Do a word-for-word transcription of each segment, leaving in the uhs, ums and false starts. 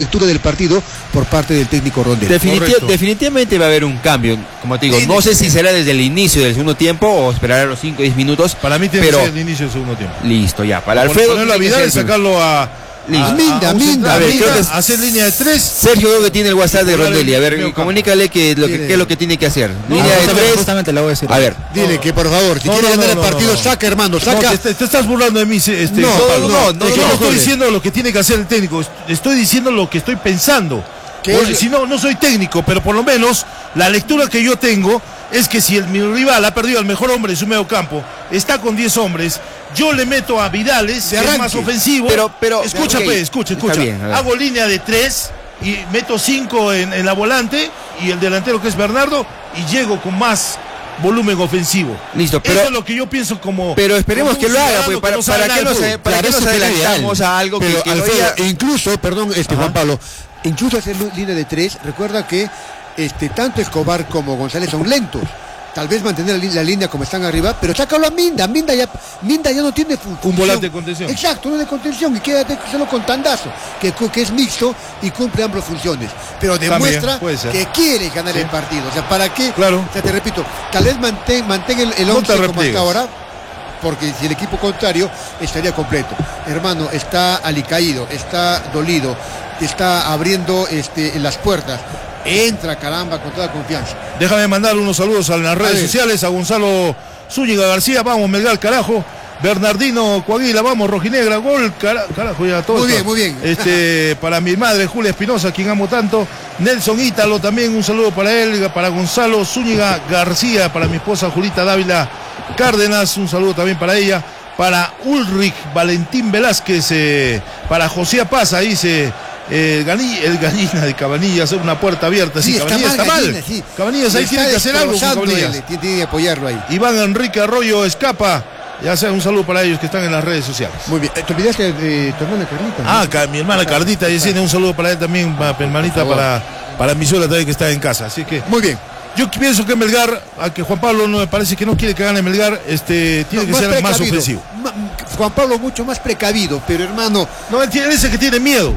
lectura del partido por parte del técnico Rondelli. Definitiv definitivamente va a haber un cambio, como te digo, no sé si será desde el inicio del segundo tiempo o esperará los cinco o diez minutos. Para mí tiene pero... que ser el inicio del segundo tiempo. Listo, ya. Para Alfredo. Ponerlo a Vidal y sacarlo a... A Minda, a Minda, a ver, Minda. creo que hacer línea de tres. Sergio creo que tiene el WhatsApp de Rondelli. A ver, comunícale que lo que, qué es lo que tiene que hacer. No, línea no, de tres. Justamente le voy a decir. A ver. Dile no, que por favor, si no, quiere no, ganar no, el partido, no, no. saca, hermano, saca. No, te, te estás burlando de mí, este, no, Pablo. no, no, no, yo no, no estoy no, diciendo lo que tiene que hacer el técnico, estoy diciendo lo que estoy pensando. Porque, si no, no soy técnico, pero por lo menos la lectura que yo tengo es que si el, mi rival ha perdido al mejor hombre de su medio campo, está con diez hombres, yo le meto a Vidales, que es más ofensivo. Pero, pero, escucha, okay. pues, escucha, escucha. Bien, hago línea de tres y meto cinco en, en la volante y el delantero que es Bernardo y llego con más volumen ofensivo. Listo, pero eso es lo que yo pienso como. Pero esperemos como que lo haga, pues, para, no para que nos, para que nos adelantamos a algo pero, que, que Alfredo, no haya... incluso, perdón, este Juan Pablo, incluso hacer línea de tres, recuerda que este tanto Escobar como González son lentos. Tal vez mantener la, la línea como están arriba, pero sácalo a Minda. Minda ya, Minda ya no tiene función. Un volante de contención. Exacto, uno de contención. Y quédate solo con Tandazo, que, que es mixto y cumple ambas funciones. Pero demuestra También, que quiere ganar sí. el partido. O sea, ¿para qué? Claro. O sea, te repito, tal vez mantén, mantén el, el no once como hasta ahora, porque si el equipo contrario estaría completo. Hermano, está alicaído, está dolido, está abriendo este, las puertas. Entra, caramba, con toda confianza. Déjame mandar unos saludos a las redes a sociales, a Gonzalo Zúñiga García, vamos Melgar, carajo. Bernardino Coaguila, vamos, rojinegra, gol, carajo, carajo ya todo. Muy está. bien, muy bien. Este, para mi madre Julia Espinosa, quien amo tanto. Nelson Ítalo también, un saludo para él, para Gonzalo Zúñiga García, para mi esposa Julita Dávila Cárdenas, un saludo también para ella. Para Ulrich Valentín Velázquez, eh, para José Paz, ahí se... Eh, Ganí, el Gallina de Cabanillas, una puerta abierta. Sí, sí, Cabanillas está mal. Está Gallina, mal. Sí. Cabanillas ahí tiene que hacer algo con Cabanillas. Él, tiene que apoyarlo ahí. Iván Enrique Arroyo Escapa. Ya sea un saludo para ellos que están en las redes sociales. Muy bien. ¿Te olvidaste de tu hermana Carlita? Ah, ¿no? Mi hermana Cardita, y tiene un saludo para él también, para hermanita, para, para mi suegra también que está en casa. Así que. Muy bien. Yo pienso que Melgar, a que Juan Pablo no me parece que no quiere que gane Melgar, este, tiene no, que ser precavido. Más ofensivo. Ma, Juan Pablo mucho más precavido, pero hermano. No, él tiene ese que tiene miedo.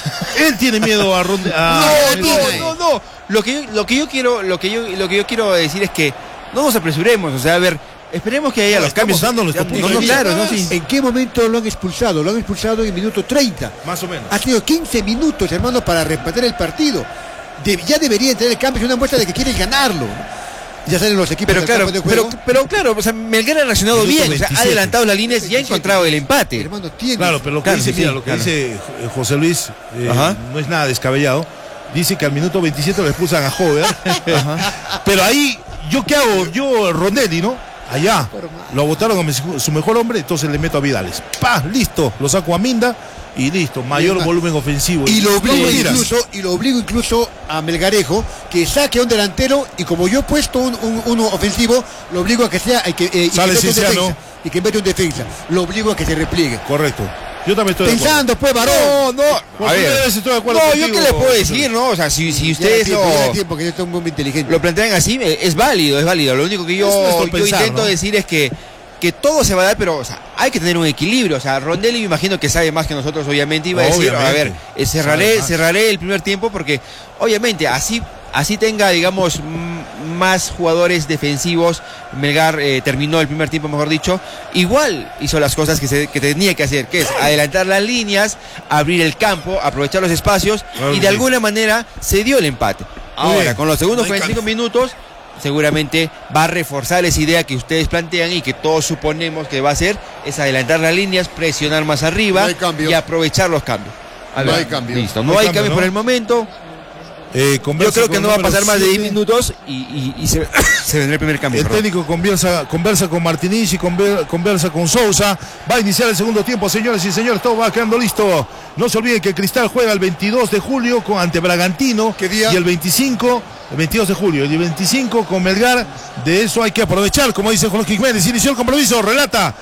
Él tiene miedo a, a no, no, no, no. Lo que yo, lo que yo quiero, lo que yo, lo que yo quiero decir es que no nos apresuremos, o sea, a ver, esperemos que haya no, los cambios. Dando nuestro punto no, no, claro, no, sí. ¿En qué momento lo han expulsado? Lo han expulsado en el minuto treinta. Más o menos. Ha tenido quince minutos, hermano, para repartir el partido. De, ya debería entrar el cambio, es una muestra de que quieren ganarlo. Ya salen los equipos pero claro, de juego. Pero, pero claro, o sea, Melgar ha reaccionado bien, o sea, ha adelantado las líneas y ha encontrado el empate. Hermano, tiene. Claro, pero lo que claro, dice, sí, mira, sí, lo que claro. dice José Luis eh, no es nada descabellado. Dice que al minuto veintisiete lo expulsan a Jover. Pero ahí, ¿yo qué hago? Yo, Rondelli, ¿no? Allá, lo votaron a su mejor hombre, entonces le meto a Vidales. ¡Pah! Listo, lo saco a Minda. Y listo, mayor Bien, volumen ofensivo. Y lo obligo incluso, y lo obligo incluso a Melgarejo que saque a un delantero y como yo he puesto un, un, uno ofensivo, lo obligo a que sea que, eh, y, Sale que defensa, ¿no? y que mete un defensa. Lo obligo a que se repliegue. Correcto. Yo también estoy pensando, de acuerdo. pues, varón. No, no. A ver. Estoy de acuerdo no, contigo, yo qué le puedo decir, ¿no? O sea, si, si ustedes tiempo, lo, tiempo, que yo estoy muy inteligente. lo plantean así, es válido, es válido. Lo único que yo, yo pensar, intento ¿no? decir es que que todo se va a dar, pero o sea, hay que tener un equilibrio. O sea, Rondelli me imagino que sabe más que nosotros, obviamente, iba a decir, obviamente. a ver, eh, cerraré, cerraré el primer tiempo porque, obviamente, así, así tenga, digamos, más jugadores defensivos. Melgar eh, terminó el primer tiempo, mejor dicho. Igual hizo las cosas que, se, que tenía que hacer, que es adelantar las líneas, abrir el campo, aprovechar los espacios claro, y de sí. alguna manera se dio el empate. Ahora, bien. con los segundos cuarenta y cinco minutos, seguramente va a reforzar esa idea que ustedes plantean y que todos suponemos que va a hacer, es adelantar las líneas, presionar más arriba no y aprovechar los cambios. A ver, no hay cambio. Listo, no, no hay cambio, cambio ¿no? por el momento. Eh, Yo creo que no va a pasar más de diez minutos y, y, y se, se vendrá el primer cambio. El técnico conversa, conversa con Martínez y conversa con Sousa. Va a iniciar el segundo tiempo, señores y señores. Todo va quedando listo. No se olviden que Cristal juega el veintidós de julio con, ante Bragantino. ¿Qué día? Y el veinticinco, el veintidós de julio. Y el veinticinco con Melgar. De eso hay que aprovechar, como dice Juan Jiménez. Inició el compromiso, relata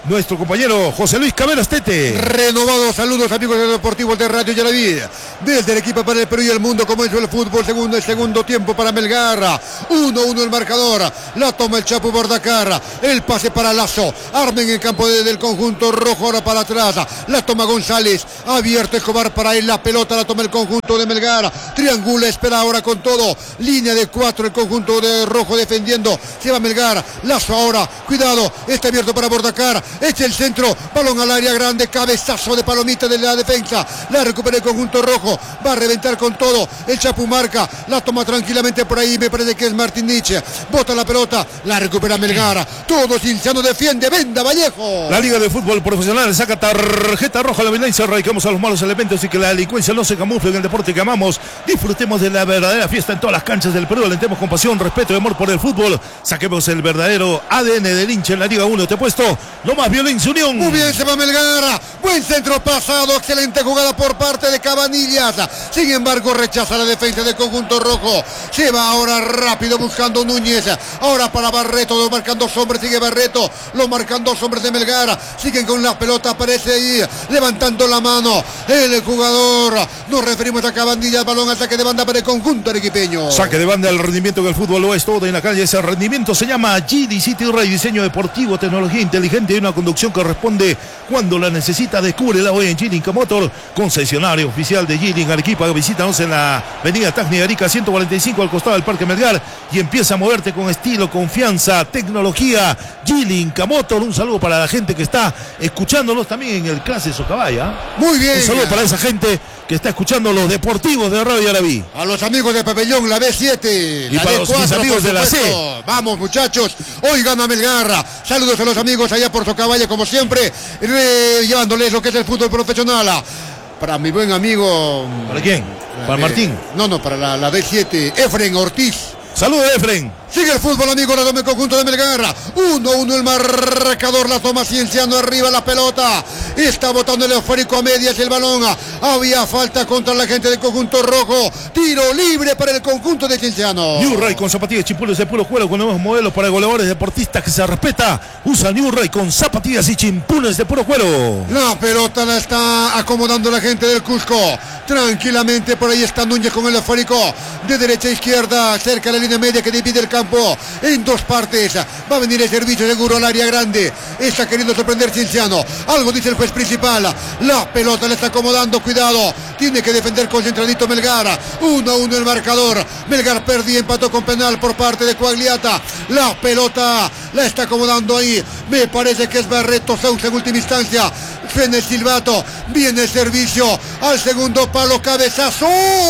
nuestro compañero José Luis Caberas Tete. Renovados saludos, amigos de los deportivos de Radio Yaraví. Desde el equipo para el Perú y el mundo comenzó el fútbol, segundo el segundo tiempo para Melgar. uno uno el marcador. La toma el Chapu Bordacar. El pase para Lazo. Armen en el campo de, del conjunto rojo, ahora para atrás. La toma González. Abierto Escobar para él. La pelota la toma el conjunto de Melgar. Triangula, espera ahora con todo. Línea de cuatro, el conjunto de rojo defendiendo. Se va Melgar. Lazo ahora. Cuidado. Está abierto para Bordacar. Echa el centro. Balón al área grande. Cabezazo de palomita de la defensa. La recupera el conjunto rojo. Va a reventar con todo. El Chapu marca. La toma tranquilamente por ahí. Me parece que es Martín Nietzsche. Bota la pelota. La recupera Melgar. Todo Cinciano defiende. Venda Vallejo. La Liga de Fútbol Profesional saca tarjeta roja a la violencia. Erradicamos a los malos elementos y que la delincuencia no se camufle en el deporte que amamos. Disfrutemos de la verdadera fiesta en todas las canchas del Perú. Alentemos con pasión, respeto y amor por el fútbol. Saquemos el verdadero A D N del hincha en la Liga uno. Te he puesto no más violencia, unión. Muy bien, se va Melgar. Buen centro pasado. Excelente jugada por parte de Cabanillas. Sin embargo, rechaza la defensa del conjunto rojo. Se va ahora rápido buscando Núñez. Ahora para Barreto. Lo marcan dos hombres. Sigue Barreto. Lo marcan dos hombres de Melgar. Siguen con la pelota. Aparece ahí. Levantando la mano. El jugador. Nos referimos a Cabanillas. Balón al saque de banda para el conjunto arequipeño. Saque de banda. El rendimiento del fútbol lo es todo en la calle. Ese rendimiento se llama G D City Ray. Diseño deportivo, tecnología inteligente y una conducción que responde cuando la necesita. Descúbrela hoy en G-Link Motor, concesionario oficial de G-Link Arequipa. Visítanos en la avenida Tacni Arica ciento cuarenta y cinco al costado del Parque Melgar y empieza a moverte con estilo, confianza, tecnología. G-Link Motor. Un saludo para la gente que está escuchándonos también en el Clase Socabaya. Muy bien. Un saludo para esa gente que está escuchando los deportivos de Radio Yaraví. A los amigos de Pabellón, la B siete. Y la para D los cuatro, amigos de la C. Vamos, muchachos. Hoy gana Melgar. Saludos a los amigos allá por Socabaya, como siempre, eh, llevándoles lo que es el fútbol profesional. Para mi buen amigo. ¿Para quién? ¿Para eh, Martín? No, no, para la, la B siete. Efren Ortiz. Saludos, Efren. Sigue el fútbol, amigo, la toma el conjunto de Melgar. uno uno el marcador, la toma Cienciano arriba la pelota. Está botando el eufórico a medias el balón. Había falta contra la gente del conjunto rojo. Tiro libre para el conjunto de Cienciano. New Ray con zapatillas chimpunes de puro cuero con nuevos modelos para goleadores deportistas que se respeta. Usa New Ray con zapatillas y chimpunes de puro cuero. La pelota la está acomodando la gente del Cusco. Tranquilamente por ahí está Núñez con el eufórico. De derecha a izquierda, cerca de la línea media que divide el campo en dos partes. Va a venir el servicio seguro al área grande. Está queriendo sorprender Cienciano. Algo dice el juez principal. La pelota le está acomodando. Cuidado. Tiene que defender concentradito Melgar. uno a uno el marcador. Melgar perdí, empató con penal por parte de Coagliata. La pelota la está acomodando ahí. Me parece que es Barreto Sousa en última instancia. Suena el silbato. Viene el servicio al segundo palo. Cabezazo.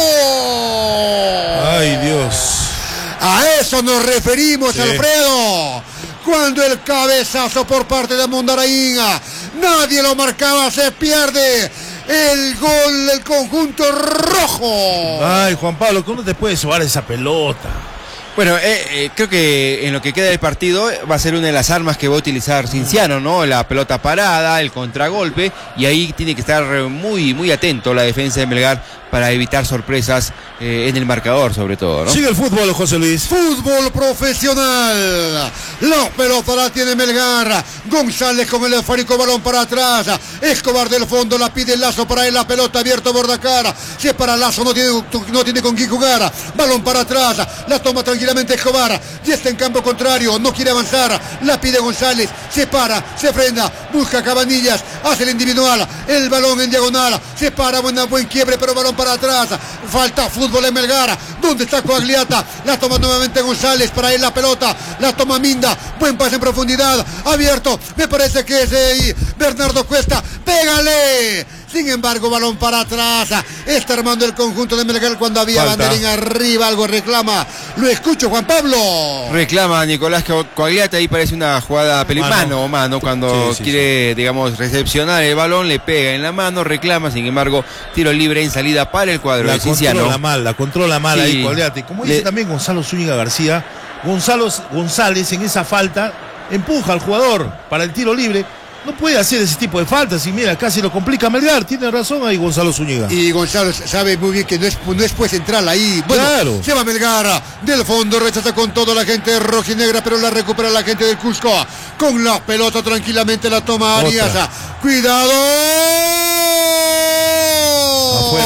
Ay, Dios. A eso nos referimos, sí. Alfredo. Cuando el cabezazo por parte de Mondaraín, nadie lo marcaba, se pierde el gol del conjunto rojo. Ay, Juan Pablo, ¿cómo te puede sobar esa pelota? Bueno, eh, eh, creo que en lo que queda del partido va a ser una de las armas que va a utilizar Cienciano, ¿no? La pelota parada, el contragolpe, y ahí tiene que estar muy, muy atento la defensa de Melgar para evitar sorpresas eh, en el marcador, sobre todo, ¿no? Sigue el fútbol, José Luis. Fútbol profesional. La pelota la tiene Melgar. González con el eufórico, balón para atrás. Escobar del fondo, la pide el Lazo para él, la pelota abierto Bordacar. Se para Lazo, no tiene, no tiene con quién jugar. Balón para atrás, la toma tranquilamente Escobar. Ya está en campo contrario, no quiere avanzar. La pide González, se para, se frena, busca Cabanillas, hace el individual. El balón en diagonal, se para, buena, buen quiebre, pero balón para atrás. Falta fútbol en Melgar. ¿Dónde está Coagliata? La toma nuevamente González, para él la pelota. La toma Minda, buen pase en profundidad. Abierto, me parece que es eh, Bernardo Cuesta. ¡Pégale! Sin embargo, balón para atrás. Está armando el conjunto de Melgar cuando había Falta. Banderín arriba. Algo reclama. Lo escucho, Juan Pablo. Reclama Nicolás Coagliata. Ahí parece una jugada peli mano o mano. Cuando sí, sí, quiere, sí. digamos, recepcionar el balón, le pega en la mano, reclama. Sin embargo, tiro libre en salida para el cuadro la de Cienciano. La controla mal, la controla mal sí. ahí Coagliata. Y como dice le... también Gonzalo Zúñiga García, Gonzalo González en esa falta empuja al jugador para el tiro libre. no puede hacer ese tipo de faltas. Y mira, casi lo complica Melgar. Tiene razón ahí Gonzalo Zúñiga. Y Gonzalo sabe muy bien que no es, no es pues central ahí. Bueno, claro. Se va Melgar del fondo, rechaza con todo la gente rojinegra, pero la recupera la gente del Cusco. Con la pelota tranquilamente la toma Arias. Otra. Cuidado. Afuera.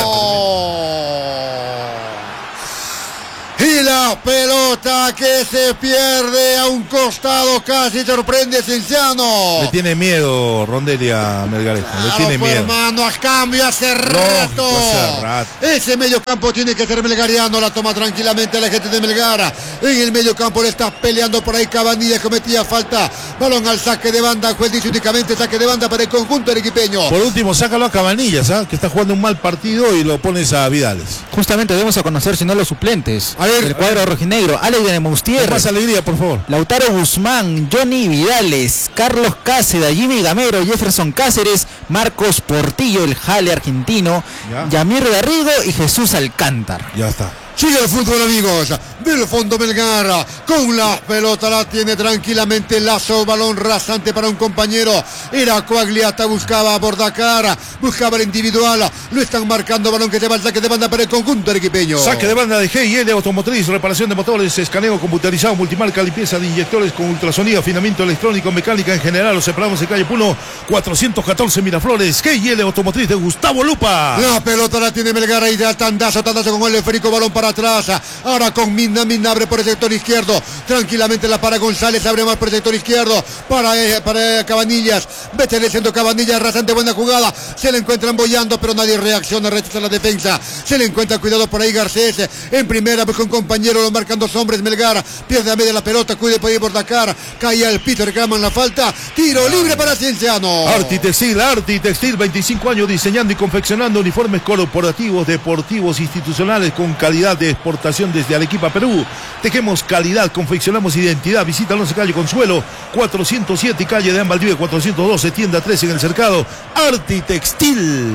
Y la pelota que se pierde a un costado, casi sorprende Cienciano. Le tiene miedo Rondelli a Melgarejo, claro, le tiene miedo. Hermano, a cambio hace rato. hace rato. Ese medio campo tiene que ser melgariano, la toma tranquilamente la gente de Melgar. En el medio campo le está peleando por ahí Cabanilla, cometía falta. Balón al saque de banda, juez dice únicamente saque de banda para el conjunto arequipeño. Por último, sácalo a Cabanillas, ¿eh? Que está jugando un mal partido y lo pones a Vidales. Justamente debemos a conocer, si no, los suplentes. A ver, el cuadro rojinegro: Alex de Moustier, más alegría, por favor. Lautaro Guzmán, Johnny Vidales, Carlos Cáceda, Jimmy Gamero, Jefferson Cáceres, Marcos Portillo, el jale argentino, ya. Yamir Garrido y Jesús Alcántar. Ya está. Sigue el fútbol, amigos. Del fondo Melgar. Con la pelota la tiene tranquilamente Lazo. Balón rasante para un compañero. Era Coagliata. Buscaba a Bordacar. Buscaba el individual. Lo están marcando. Balón que se va al saque de banda para el conjunto arequipeño. Saque de banda de G y L Automotriz. Reparación de motores. Escaneo computarizado. Multimarca. Limpieza de inyectores con ultrasonido. Afinamiento electrónico. Mecánica en general. Los separamos en calle Puno cuatrocientos catorce Miraflores. G y L Automotriz de Gustavo Lupa. La pelota la tiene Melgar. Ahí da tandazo. Tandazo con el esférico. Balón para atrás, ahora con Minda, Minda abre por el sector izquierdo, tranquilamente la para González, abre más por el sector izquierdo, para, eh, para eh, Cabanillas, vete el centro Cabanillas, rasante, buena jugada, se le encuentran bollando, pero nadie reacciona, rechaza la defensa, se le encuentra cuidado por ahí Garcés, en primera, busca un compañero, lo marcan dos hombres, Melgar, pierde a media la pelota, cuide por ahí por Dakar, cae al piso, reclaman la falta, tiro libre para Cienciano. Arti Textil, Arti Textil, veinticinco años diseñando y confeccionando uniformes corporativos, deportivos, institucionales con calidad de exportación desde Arequipa, Perú. Tejemos calidad, confeccionamos identidad. Visítanos en calle Consuelo cuatrocientos siete y calle de Valdivia cuatrocientos doce, tienda tres en el Cercado. Arti Textil.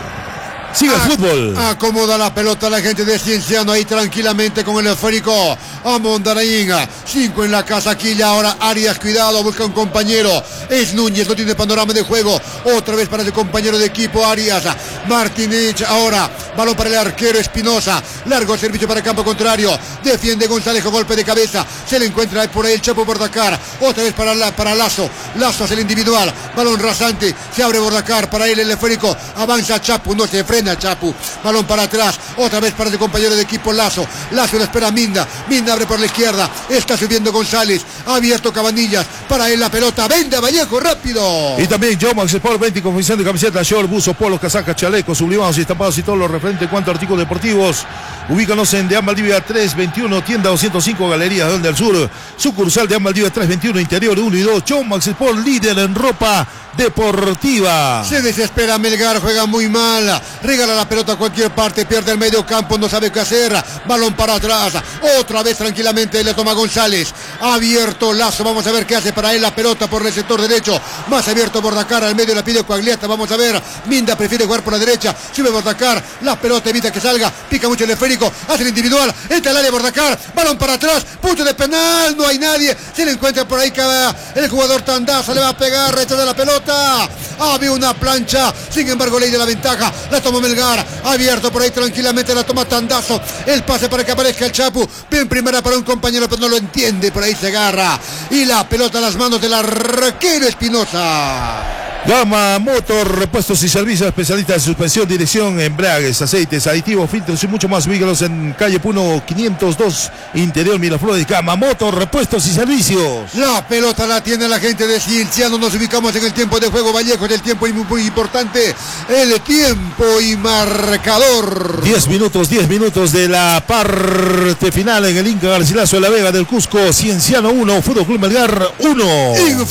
Sigue el fútbol. Acomoda la pelota la gente de Cienciano ahí tranquilamente con el esférico. A Mondaraín. Cinco en la casaquilla. Ahora Arias, cuidado, busca un compañero. Es Núñez, no tiene panorama de juego. Otra vez para el compañero de equipo Arias. Martínez ahora. Balón para el arquero Espinosa. Largo servicio para el campo contrario. Defiende González con golpe de cabeza. Se le encuentra por ahí el Chapo Bordacar. Otra vez para, la, para Lazo. Lazo hace el individual. Balón rasante. Se abre Bordacar. Para él el esférico. Avanza Chapo. No se frena. Chapu, balón para atrás, otra vez para el compañero de equipo Lazo, Lazo lo espera Minda, Minda abre por la izquierda, está subiendo González, ha abierto Cabanillas, para él la pelota, venda Vallejo, rápido. Y también Jomax Sport veinte, confección de camisetas, short, buzo, polos, casacas, chalecos, sublimados y estampados y todo lo referente en cuanto a artículos deportivos. Ubícanos en Deán Valdivia trescientos veintiuno, tienda doscientos cinco, Galería Donde del Sur, sucursal Deán Valdivia trescientos veintiuno, interior uno y dos, Jomax Sport, líder en ropa deportiva. Se desespera Melgar, juega muy mal, regala la pelota a cualquier parte, pierde el medio campo, no sabe qué hacer, balón para atrás, otra vez tranquilamente le toma González, abierto Lazo, vamos a ver qué hace para él la pelota por el sector derecho, más abierto Bordacar, al medio la pide Coagliata, vamos a ver, Minda prefiere jugar por la derecha, sube Bordacar, la pelota evita que salga, pica mucho el esférico, hace el individual, entra al área Bordacar, balón para atrás, punto de penal, no hay nadie, se le encuentra por ahí el jugador Tandazo, le va a pegar, rechaza la pelota. Había una plancha, sin embargo ley de la ventaja, la toma Melgar, abierto por ahí tranquilamente, la toma Tandazo, el pase para que aparezca el Chapu, bien primera para un compañero pero no lo entiende, por ahí se agarra y la pelota a las manos del arquero Espinosa. Gama Motor, repuestos y servicios, especialistas de suspensión, dirección, embragues, aceites, aditivos, filtros y mucho más. Ubícalos en calle Puno quinientos dos, interior Miraflores. Gama Motor, repuestos y servicios. La pelota la tiene la gente de Cienciano. Nos ubicamos en el tiempo de juego, Vallejo, el tiempo muy, muy importante, el tiempo y marcador. diez minutos, diez minutos de la parte final en el Inca Garcilaso de la Vega del Cusco. Cienciano uno, Fútbol Club Melgar uno.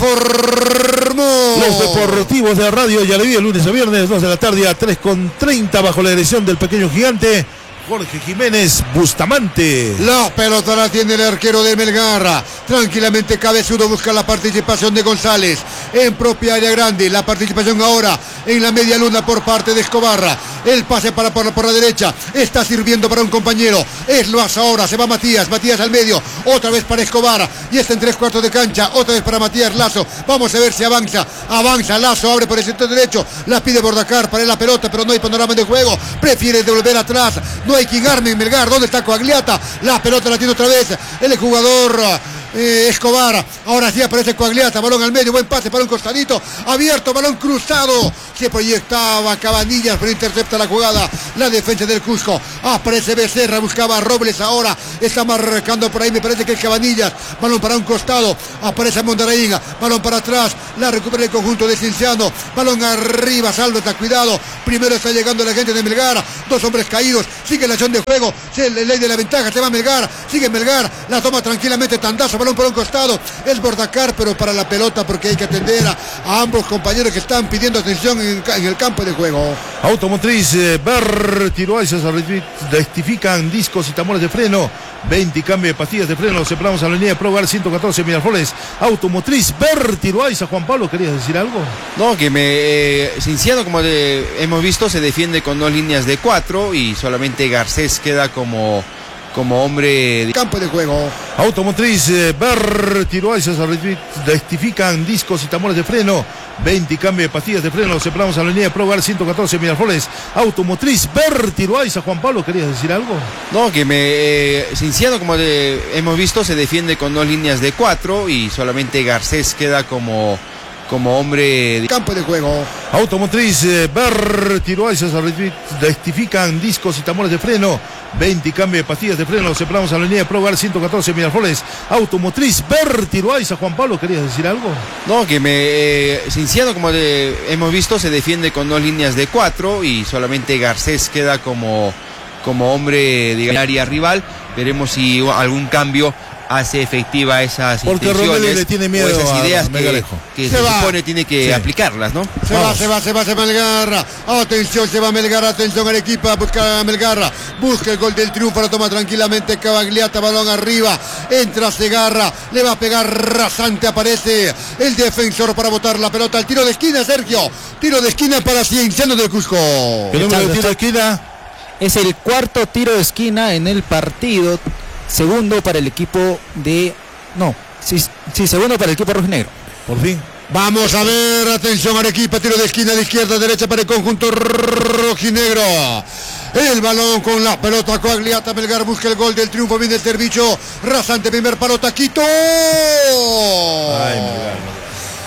Informó los deportivos de Radio Yaleví, el lunes a viernes, dos de la tarde a tres con treinta, bajo la dirección del pequeño gigante Jorge Jiménez Bustamante. La pelota la tiene el arquero de Melgar. Tranquilamente cabezudo busca la participación de González en propia área grande. La participación ahora en la media luna por parte de Escobar. El pase para por, por la derecha, está sirviendo para un compañero. Es Loaz ahora, se va Matías, Matías al medio, otra vez para Escobar. Y está en tres cuartos de cancha, otra vez para Matías Lazo. Vamos a ver si avanza, avanza Lazo, abre por el sector derecho, la pide Bordacar para la pelota, pero no hay panorama de juego. Prefiere devolver atrás, no hay quien arme en Melgar. ¿Dónde está Coagliata? La pelota la tiene otra vez el jugador eh, Escobar. Ahora sí aparece Coagliata, balón al medio, buen pase para un costadito, abierto, balón cruzado, se proyectaba Cabanillas, pero intercepta la jugada la defensa del Cusco. Aparece Becerra, buscaba a Robles, ahora está marcando por ahí, me parece que es Cabanillas, balón para un costado, aparece Mondaraín, balón para atrás, la recupera el conjunto de Cienciano, balón arriba, Salvo está cuidado, primero está llegando la gente de Melgar, dos hombres caídos, sigue la acción de juego, se le ley de la ventaja, se va Melgar, sigue Melgar, la toma tranquilamente Tandazo, balón por un costado, es Bordacar, pero para la pelota porque hay que atender a, a ambos compañeros que están pidiendo atención en, en el campo de juego. Automotriz eh, Ber Tiroay, se rectifican discos y tambores de freno, veinte cambio de pastillas de freno, separamos a la línea de Pro Hogar ciento catorce Miraflores. Automotriz Ber Tiroay. Juan Pablo, ¿querías decir algo? No, que me eh, Cienciano, como de, hemos visto, se defiende con dos líneas de cuatro y solamente Garcés queda como como hombre de campo de juego. Automotriz eh, Ber Tiroay, se rectifican discos y tambores de freno, veinte cambio de pastillas de freno, separamos a la línea de Pro Hogar ciento catorce Miraflores. Automotriz Ber Tiroay. Juan Pablo, ¿querías decir algo? No, que me eh, Cienciano, como de, hemos visto, se defiende con dos líneas de cuatro y solamente Garcés queda como como hombre de campo de juego. Automotriz eh, Ber Tiroay, se rectifican discos y tambores de freno, veinte cambio de pastillas de freno, separamos a la línea de Pro Hogar ciento catorce Miraflores. Automotriz Ber Tiroay. Juan Pablo, ¿querías decir algo? No, que me eh, Cienciano, como de, hemos visto, se defiende con dos líneas de cuatro y solamente Garcés queda como como hombre de área rival. Veremos si algún cambio hace efectiva esas porque intenciones le tiene miedo o esas ideas a que, que se, se supone tiene que sí. aplicarlas, ¿no? Se Vamos. va, se va, se va, se va Melgar. Atención, se va Melgar, atención al equipo, busca a Melgar, busca el gol del triunfo, la toma tranquilamente Cavagliata, balón arriba, entra Segarra, le va a pegar rasante, aparece el defensor para botar la pelota, el tiro de esquina, Sergio, tiro de esquina para Cienciano del Cusco. ¿Qué número de tiro de esquina? Es el cuarto tiro de esquina en el partido. Segundo para el equipo de... No, sí, sí, segundo para el equipo rojinegro. Por fin. Vamos a ver, atención Arequipa, tiro de esquina de izquierda a derecha para el conjunto rojinegro. El balón con la pelota, Coagliata, Melgar busca el gol del triunfo, viene el servicio rasante, primer palo, Taquito. Ay, Melgar.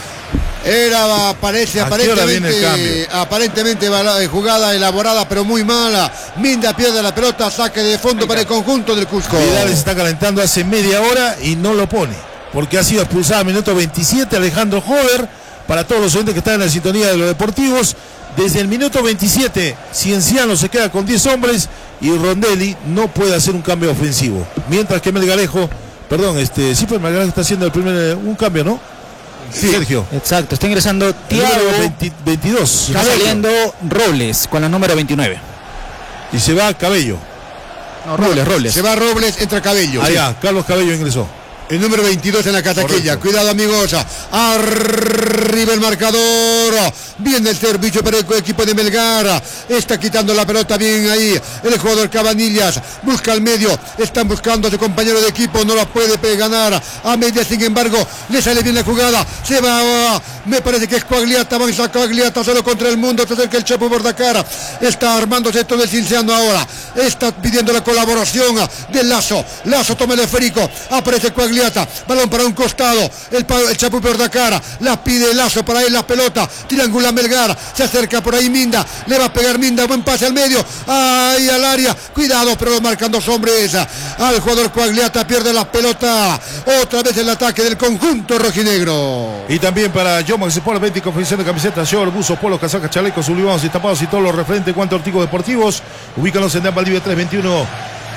Era, parece, aparentemente, aparentemente jugada elaborada, pero muy mala. Minda pierde la pelota, saque de fondo para el conjunto del Cusco. Vidal se está calentando hace media hora y no lo pone, porque ha sido expulsado al minuto veintisiete Alejandro Jover. Para todos los oyentes que están en la sintonía de los deportivos, desde el minuto veintisiete, Cienciano se queda con diez hombres y Rondelli no puede hacer un cambio ofensivo. Mientras que Melgarejo, perdón, este, sí, pues Melgarejo está haciendo el primer, un cambio, ¿no? Sí, Sergio. Exacto, está ingresando Thiago veintidós. Está saliendo Robles con la número veintinueve. Y se va Cabello. No, Robles, Robles. Se va Robles, entra Cabello. Allá, sí. Carlos Cabello ingresó. El número veintidós en la casaquilla. Correcto. Cuidado, amigos. Arriba el marcador. Viene el servicio para el equipo de Melgar. Está quitando la pelota bien ahí el jugador Cabanillas. Busca al medio. Están buscando a su compañero de equipo. No la puede ganar a media. Sin embargo, le sale bien la jugada. Se va. Me parece que es Coagliata. Avanza Coagliata solo contra el mundo. Se acerca el Chapo Bordacar. Está armándose todo el Cienciano ahora. Está pidiendo la colaboración del Lazo. Lazo toma el esférico. Aparece Coagliata. Balón para un costado, el, el Chapu Bordacar, la pide Lazo para él la pelota, triangula Melgar, se acerca por ahí Minda, le va a pegar Minda, buen pase al medio, ahí al área, cuidado, pero marcan dos hombres, al jugador Coagliata, pierde la pelota, otra vez el ataque del conjunto rojinegro. Y también para Yomax Sport, veinte confección de camisetas, short, buzos, polos, casacas, chalecos, sublimados y tapados y todos los referentes en cuanto a artículos deportivos, ubícanos en Valdivia trescientos veintiuno.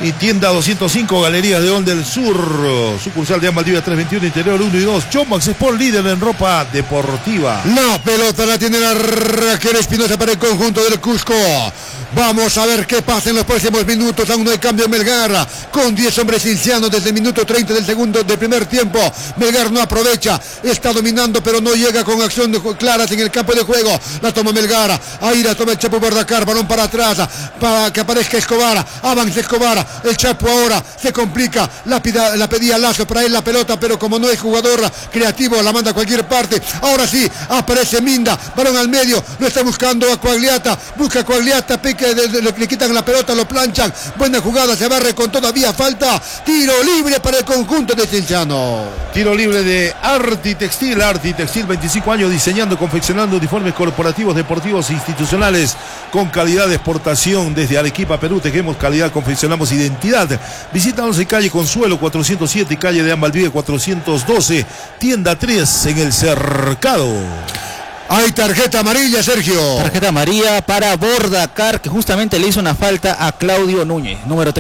Y tienda doscientos cinco, Galerías de León del Sur, sucursal de Valdivia trescientos veintiuno, interior uno y dos. Chomax Sport, líder en ropa deportiva. La pelota la tiene la Raquel Espinosa para el conjunto del Cusco. Vamos a ver qué pasa en los próximos minutos. Aún no hay cambio en Melgar, con diez hombres cincianos desde el minuto treinta del segundo del primer tiempo. Melgar no aprovecha, está dominando, pero no llega con acción claras en el campo de juego. La toma Melgar, ahí la toma el Chapo Bordacar, balón para atrás, para que aparezca Escobar, avanza Escobar, el Chapo ahora se complica, la, pida, la pedía Lazo para él la pelota, pero como no es jugador creativo, la manda a cualquier parte. Ahora sí, aparece Minda, balón al medio, lo está buscando a Coagliata, busca a Coagliata, pique, de, de, le, le quitan la pelota, lo planchan, buena jugada, se barre con todavía falta, tiro libre para el conjunto de Cienciano. Tiro libre de Arti Textil, Arti Textil, veinticinco años diseñando, confeccionando uniformes corporativos, deportivos e institucionales con calidad de exportación desde Arequipa, Perú. Tejemos calidad, confeccionamos identidad. Visítanos en calle Consuelo cuatrocientos siete y calle de Ambalvide cuatrocientos doce, tienda tres en el Cercado. Hay tarjeta amarilla, Sergio. Tarjeta amarilla para Bordacar, que justamente le hizo una falta a Claudio Núñez, número tres.